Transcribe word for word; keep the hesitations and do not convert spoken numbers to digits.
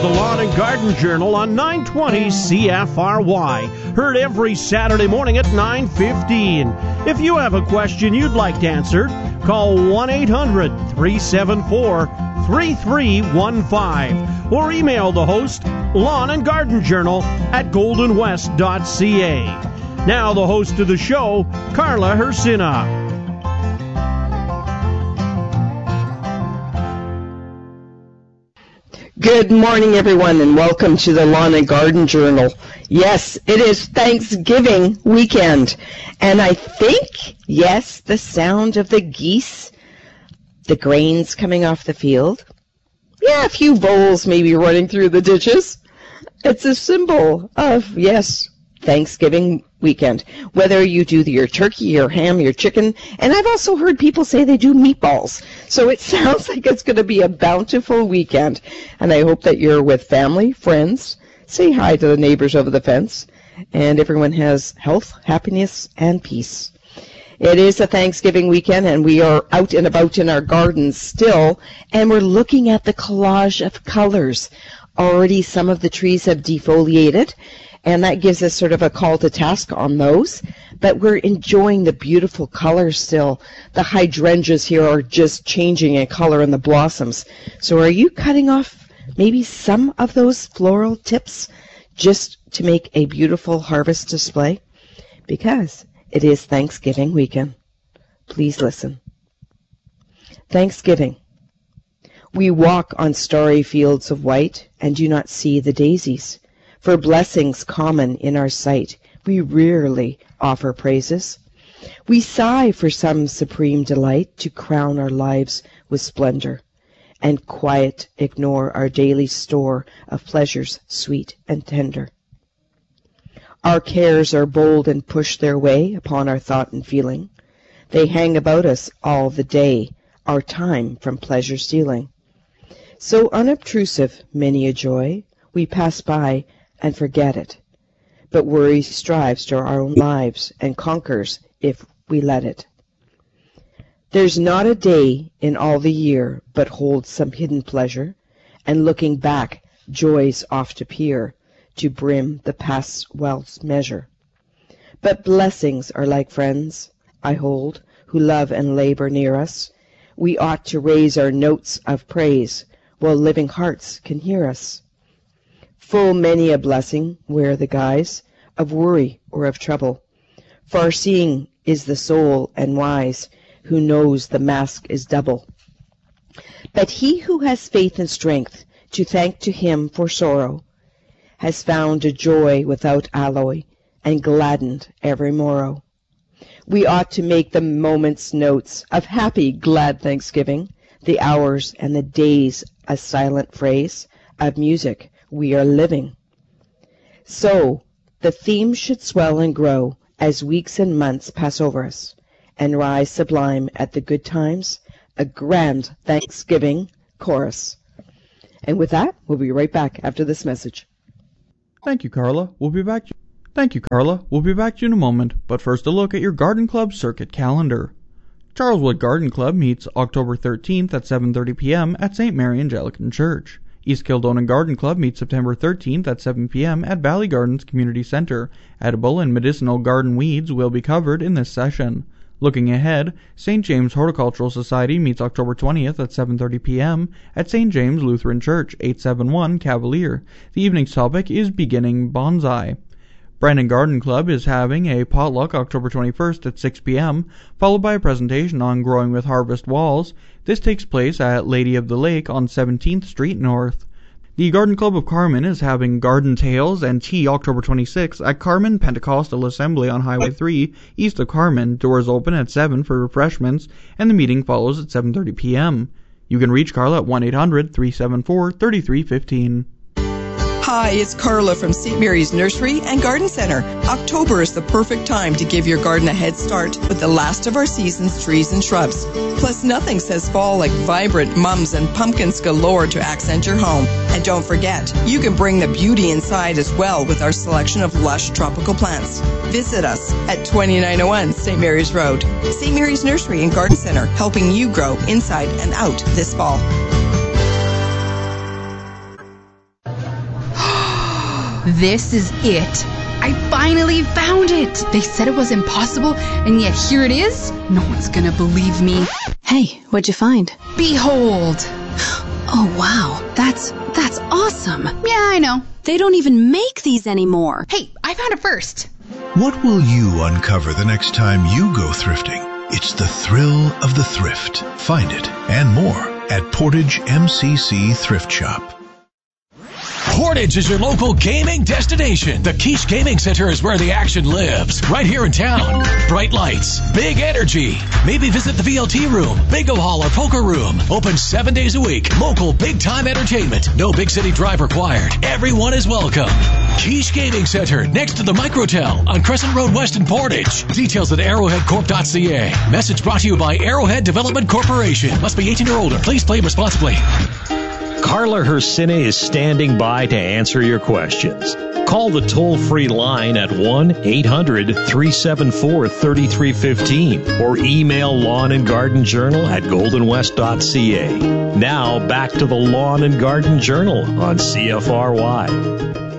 the Lawn and Garden Journal on nine twenty C F R Y. Heard every Saturday morning at nine fifteen. If you have a question you'd like answered, call one eight hundred three seven four three three one five or email the host, Lawn and Garden Journal at golden west dot c a. Now the host of the show, Carla Hersina. Good morning, everyone, and welcome to the Lawn and Garden Journal. Yes, it is Thanksgiving weekend, and I think, yes, the sound of the geese, the grains coming off the field, yeah, a few voles maybe running through the ditches. It's a symbol of, yes, Thanksgiving weekend. Whether you do your turkey, your ham, your chicken, and I've also heard people say they do meatballs. So it sounds like it's going to be a bountiful weekend. And I hope that you're with family, friends. Say hi to the neighbors over the fence. And everyone has health, happiness, and peace. It is a Thanksgiving weekend, and we are out and about in our gardens still, and we're looking at the collage of colors. Already some of the trees have defoliated, and that gives us sort of a call to task on those. But we're enjoying the beautiful colors still. The hydrangeas here are just changing in color in the blossoms. So are you cutting off maybe some of those floral tips just to make a beautiful harvest display? Because it is Thanksgiving weekend. Please listen. Thanksgiving. We walk on starry fields of white and do not see the daisies. For blessings common in our sight, we rarely offer praises. We sigh for some supreme delight to crown our lives with splendor, and quiet ignore our daily store of pleasures sweet and tender. Our cares are bold and push their way upon our thought and feeling. They hang about us all the day, our time from pleasure stealing. So unobtrusive many a joy, we pass by and forget it. But worry strives to our own lives and conquers if we let it. There's not a day in all the year but holds some hidden pleasure, and looking back, joys oft appear to brim the past's wealth's measure. But blessings are like friends, I hold, who love and labor near us. We ought to raise our notes of praise while living hearts can hear us. Full many a blessing wear the guise of worry or of trouble. Far-seeing is the soul and wise, who knows the mask is double. But he who has faith and strength to thank to him for sorrow has found a joy without alloy and gladdened every morrow. We ought to make the moments notes of happy, glad Thanksgiving, the hours and the days a silent phrase of music we are living. So the theme should swell and grow as weeks and months pass over us, and rise sublime at the good times, a grand Thanksgiving chorus. And with that, we'll be right back after this message. Thank you, Carla. We'll be back. Thank you, Carla. We'll be back to you in a moment, but first a look at your Garden Club circuit calendar. Charleswood Garden Club meets October thirteenth at seven thirty p.m. at Saint Mary Anglican Church. East Kildonan Garden Club meets September thirteenth at seven p.m. at Valley Gardens Community Center. Edible and medicinal garden weeds will be covered in this session. Looking ahead, Saint James Horticultural Society meets October twentieth at seven thirty p.m. at Saint James Lutheran Church, eight seventy-one Cavalier. The evening's topic is beginning bonsai. Brandon Garden Club is having a potluck October twenty-first at six p.m., followed by a presentation on growing with harvest walls. This takes place at Lady of the Lake on seventeenth Street North. The Garden Club of Carmen is having garden tales and tea October twenty-sixth at Carmen Pentecostal Assembly on Highway three, east of Carmen. Doors open at seven for refreshments, and the meeting follows at seven thirty p.m. You can reach Carla at one eight hundred three seven four three three one five. Hi, it's Carla from Saint Mary's Nursery and Garden Center. October is the perfect time to give your garden a head start with the last of our season's trees and shrubs. Plus, nothing says fall like vibrant mums and pumpkins galore to accent your home. And don't forget, you can bring the beauty inside as well with our selection of lush tropical plants. Visit us at twenty-nine oh one Saint Mary's Road. Saint Mary's Nursery and Garden Center, helping you grow inside and out this fall. This is it. I finally found it. They said it was impossible, and yet here it is. No one's gonna believe me. Hey, what'd you find? Behold. Oh, wow. That's, that's awesome. Yeah, I know. They don't even make these anymore. Hey, I found it first. What will you uncover the next time you go thrifting? It's the thrill of the thrift. Find it and more at Portage M C C Thrift Shop. Portage is your local gaming destination. The Quiche Gaming Center is where the action lives. Right here in town. Bright lights, big energy. Maybe visit the V L T room, bingo hall, or poker room. Open seven days a week. Local big-time entertainment. No big city drive required. Everyone is welcome. Quiche Gaming Center, next to the Microtel on Crescent Road West in Portage. Details at arrowhead corp dot c a. Message brought to you by Arrowhead Development Corporation. Must be eighteen or older. Please play responsibly. Carla Hersine is standing by to answer your questions. Call the toll-free line at one eight hundred three seven four three three one five or email Lawn and Garden Journal at golden west dot c a. Now back to the Lawn and Garden Journal on C F R Y.